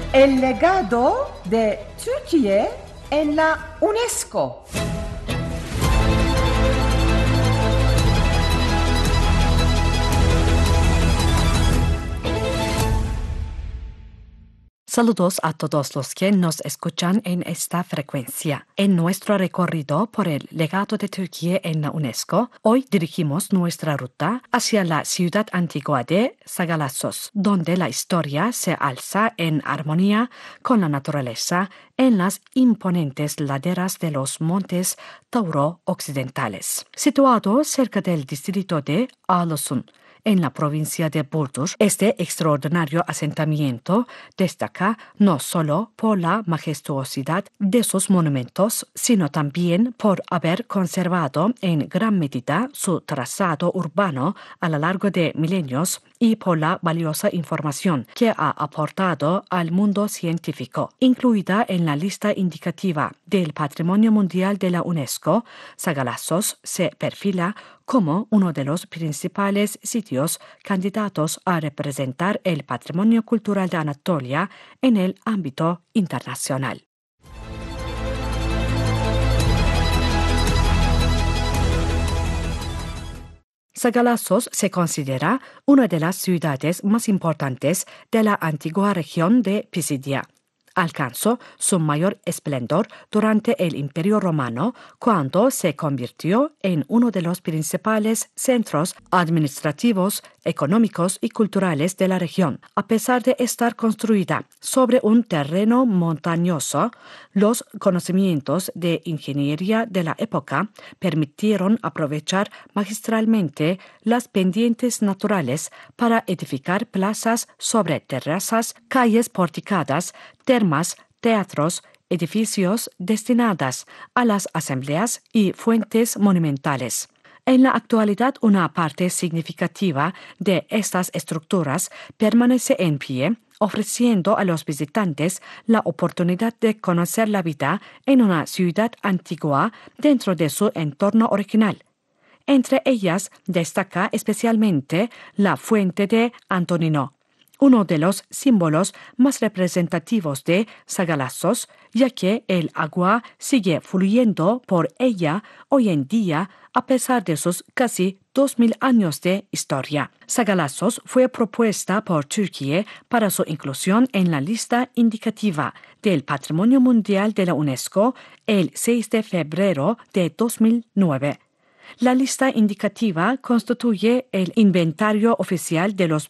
El legado de Türkiye en la UNESCO. Saludos a todos los que nos escuchan en esta frecuencia. En nuestro recorrido por el legado de Turquía en la UNESCO, hoy dirigimos nuestra ruta hacia la ciudad antigua de Sagalassos, donde la historia se alza en armonía con la naturaleza en las imponentes laderas de los montes Tauro occidentales. Situado cerca del distrito de Ağlasun, en la provincia de Burdur, este extraordinario asentamiento destaca no solo por la majestuosidad de sus monumentos, sino también por haber conservado en gran medida su trazado urbano a lo largo de milenios y por la valiosa información que ha aportado al mundo científico. Incluida en la lista indicativa del Patrimonio Mundial de la UNESCO, Sagalassos se perfila como uno de los principales sitios candidatos a representar el patrimonio cultural de Anatolia en el ámbito internacional. Sagalassos se considera una de las ciudades más importantes de la antigua región de Pisidia. Alcanzó su mayor esplendor durante el Imperio Romano, cuando se convirtió en uno de los principales centros administrativos, económicos y culturales de la región. A pesar de estar construida sobre un terreno montañoso, los conocimientos de ingeniería de la época permitieron aprovechar magistralmente las pendientes naturales para edificar plazas sobre terrazas, calles porticadas, termas, teatros, edificios destinadas a las asambleas y fuentes monumentales. En la actualidad, una parte significativa de estas estructuras permanece en pie, ofreciendo a los visitantes la oportunidad de conocer la vida en una ciudad antigua dentro de su entorno original. Entre ellas destaca especialmente la fuente de Antonino, uno de los símbolos más representativos de Sagalassos, ya que el agua sigue fluyendo por ella hoy en día a pesar de sus casi 2000 años de historia. Sagalassos fue propuesta por Turquía para su inclusión en la lista indicativa del Patrimonio Mundial de la UNESCO el 6 de febrero de 2009. La lista indicativa constituye el inventario oficial de los